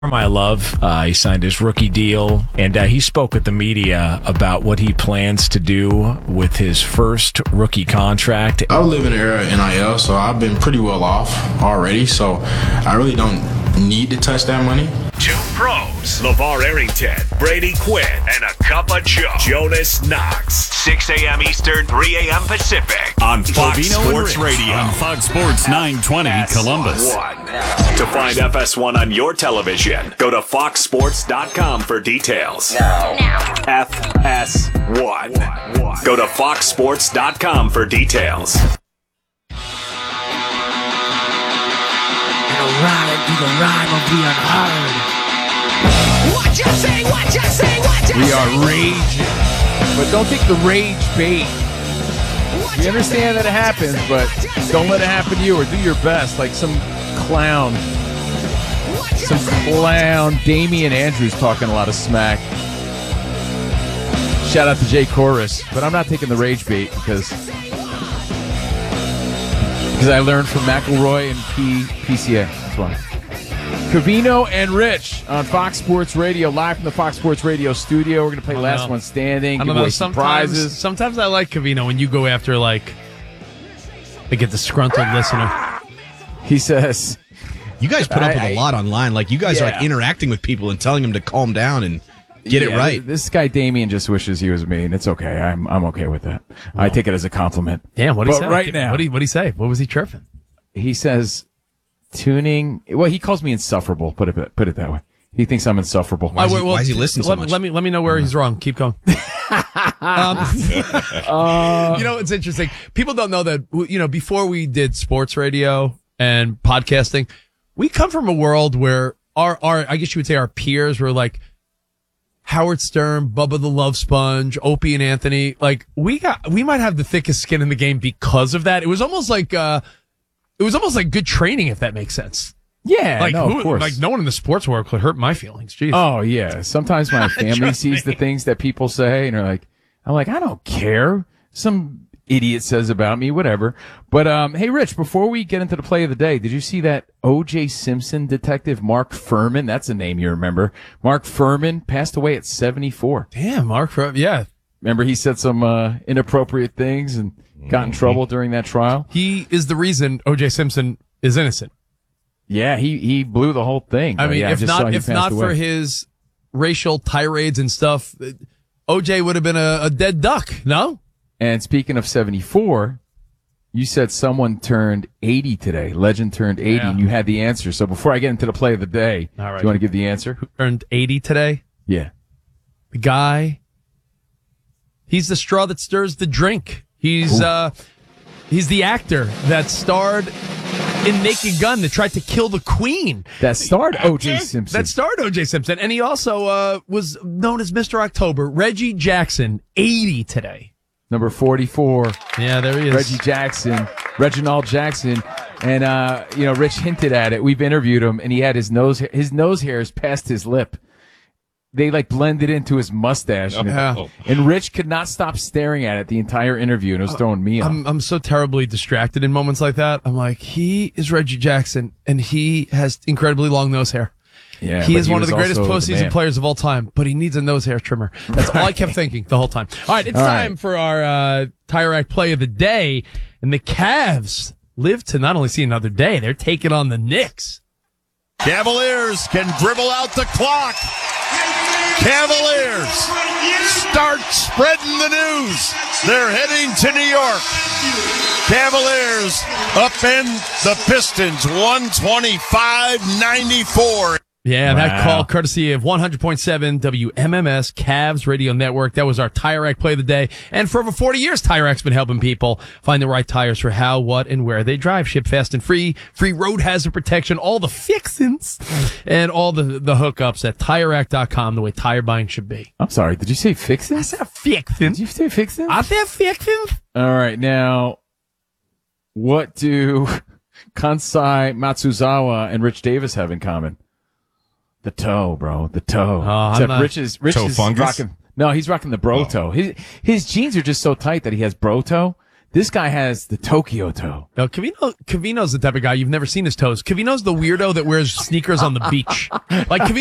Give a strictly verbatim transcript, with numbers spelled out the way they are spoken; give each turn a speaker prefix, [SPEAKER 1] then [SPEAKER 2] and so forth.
[SPEAKER 1] I love. Uh, he signed his rookie deal, and uh, he spoke with the media about what he plans to do with his first rookie contract.
[SPEAKER 2] I live in the era of N I L, so I've been pretty well off already, so I really don't need to touch that money.
[SPEAKER 3] Two pros, LeVar Arrington, Brady Quinn, and a cup of Joe, Jonas Knox. six a.m. Eastern, three a.m. Pacific on Fox
[SPEAKER 4] Bovino
[SPEAKER 3] Sports Radio.
[SPEAKER 4] On Fox Sports nine twenty Columbus.
[SPEAKER 3] One. To find F S one on your television, go to fox sports dot com for details.
[SPEAKER 5] Now. Now.
[SPEAKER 3] F S one. Go to fox sports dot com for details.
[SPEAKER 6] Ride, be the rhyme of the unheard. What you say, what you say, what you
[SPEAKER 7] we
[SPEAKER 6] say.
[SPEAKER 7] are raging, but don't take the rage bait. We understand that it happens, but don't let it happen to you, or do your best, like some clown. Some clown, Damian Andrews, talking a lot of smack. Shout out to Jay Chorus, but I'm not taking the rage bait because because I learned from McElroy and P, PCA. That's why. Covino and Rich on Fox Sports Radio, live from the Fox Sports Radio studio. We're going to play Last One Standing,
[SPEAKER 8] I
[SPEAKER 7] give
[SPEAKER 8] don't know.
[SPEAKER 7] away
[SPEAKER 8] Sometimes,
[SPEAKER 7] surprises.
[SPEAKER 8] sometimes I like Covino when you go after, like, like a disgruntled listener.
[SPEAKER 7] He says...
[SPEAKER 9] You guys put up
[SPEAKER 7] I,
[SPEAKER 9] with a lot online. Like, you guys
[SPEAKER 7] yeah.
[SPEAKER 9] are like interacting with people and telling them to calm down and get
[SPEAKER 7] yeah,
[SPEAKER 9] it right.
[SPEAKER 7] This guy Damien just wishes he was me, and it's okay. I'm I'm okay with that. Oh. I take it as a compliment.
[SPEAKER 8] Damn, what did he say?
[SPEAKER 7] Right now,
[SPEAKER 8] what did he, what did he say? What was he chirping?
[SPEAKER 7] He says, tuning. Well, he calls me insufferable. Put it put it that way. He thinks I'm insufferable.
[SPEAKER 9] Why, is he, why is he listening so
[SPEAKER 8] let,
[SPEAKER 9] much?
[SPEAKER 8] Let me let me know where he's wrong. Keep going. um, uh, you know, it's interesting. People don't know that. You know, before we did sports radio and podcasting, we come from a world where our, our, I guess you would say our peers were like Howard Stern, Bubba the Love Sponge, Opie and Anthony. Like we got, we might have the thickest skin in the game because of that. It was almost like, uh, it was almost like good training, if that makes sense.
[SPEAKER 7] Yeah,
[SPEAKER 8] like,
[SPEAKER 7] no,
[SPEAKER 8] who,
[SPEAKER 7] of course.
[SPEAKER 8] Like no one in the sports world could hurt my feelings. Jeez.
[SPEAKER 7] Oh yeah. Sometimes my family sees
[SPEAKER 8] me.
[SPEAKER 7] the things that people say, and they're like, I'm like, I don't care. Some idiot says about me, whatever. But um, hey, Rich, before we get into the play of the day, did you see that O J Simpson detective Mark Furman? That's a name you remember. Mark Furman passed away at seventy-four.
[SPEAKER 8] Damn, Mark Furman. Yeah.
[SPEAKER 7] Remember he said some uh, inappropriate things and got in trouble during that trial?
[SPEAKER 8] He is the reason O J Simpson is innocent.
[SPEAKER 7] Yeah, he, he blew the whole thing.
[SPEAKER 8] I mean,
[SPEAKER 7] yeah,
[SPEAKER 8] if
[SPEAKER 7] I
[SPEAKER 8] not if not
[SPEAKER 7] away.
[SPEAKER 8] for his racial tirades and stuff, O J would have been a, a dead duck, no?
[SPEAKER 7] And speaking of seventy-four, you said someone turned eighty today. Legend turned eighty,
[SPEAKER 8] Yeah.
[SPEAKER 7] and you had the answer. So before I get into the play of the day,
[SPEAKER 8] All right.
[SPEAKER 7] do you want to give the answer?
[SPEAKER 8] Who turned eighty today?
[SPEAKER 7] Yeah.
[SPEAKER 8] The guy, he's the straw that stirs the drink. He's
[SPEAKER 7] Ooh.
[SPEAKER 8] uh, he's the actor that starred in Naked Gun that tried to kill the Queen.
[SPEAKER 7] That starred O J Simpson.
[SPEAKER 8] That starred O J Simpson, and he also uh, was known as Mister October. Reggie Jackson, eighty today.
[SPEAKER 7] Number forty-four.
[SPEAKER 8] Yeah, there he is.
[SPEAKER 7] Reggie Jackson, Reginald Jackson. And, uh, you know, Rich hinted at it. We've interviewed him, and he had his nose, his nose hairs past his lip. They, like, blended into his mustache. And,
[SPEAKER 8] Yeah.
[SPEAKER 7] and Rich could not stop staring at it the entire interview, and it was throwing me off.
[SPEAKER 8] I'm I'm so terribly distracted in moments like that. I'm like, he is Reggie Jackson, and he has incredibly long nose hair.
[SPEAKER 7] Yeah,
[SPEAKER 8] he
[SPEAKER 7] but
[SPEAKER 8] is
[SPEAKER 7] he
[SPEAKER 8] one of
[SPEAKER 7] was
[SPEAKER 8] the greatest
[SPEAKER 7] also the
[SPEAKER 8] postseason
[SPEAKER 7] man.
[SPEAKER 8] players of all time, but he needs a nose hair trimmer. That's all I kept thinking the whole time. All right, it's
[SPEAKER 7] All
[SPEAKER 8] time
[SPEAKER 7] right.
[SPEAKER 8] for our uh, Tire Rack play of the day, and the Cavs live to not only see another day, they're taking on the Knicks.
[SPEAKER 10] Cavaliers can dribble out the clock. Cavaliers start spreading the news. They're heading to New York. Cavaliers upend the Pistons one twenty-five ninety-four.
[SPEAKER 8] Yeah, that
[SPEAKER 7] Wow.
[SPEAKER 8] call courtesy of one hundred point seven W M M S Cavs Radio Network. That was our Tire Rack play of the day. And for over forty years, Tire Rack's been helping people find the right tires for how, what, and where they drive. Ship fast and free, free road hazard protection, all the fixins, and all the, the hookups at Tire Rack dot com, the way tire buying should be.
[SPEAKER 7] I'm sorry, did you say
[SPEAKER 8] I
[SPEAKER 7] fixins?
[SPEAKER 8] said fixins.
[SPEAKER 7] Did you say fixins?
[SPEAKER 8] I said fixins.
[SPEAKER 7] All right, now, what do Kansai Matsuzawa and Rich Davis have in common? The toe, bro. The toe.
[SPEAKER 8] Oh, I'm
[SPEAKER 7] Except
[SPEAKER 8] not-
[SPEAKER 7] Rich is, Rich
[SPEAKER 9] Toe
[SPEAKER 7] is
[SPEAKER 9] fungus?
[SPEAKER 7] rocking. No, he's rocking the bro toe. His his jeans are just so tight that he has bro toe. This guy has the Tokyo toe.
[SPEAKER 8] No, Cavino, Cavino's the type of guy you've never seen his toes. Cavino's the weirdo that wears sneakers on the beach. Like, Cavino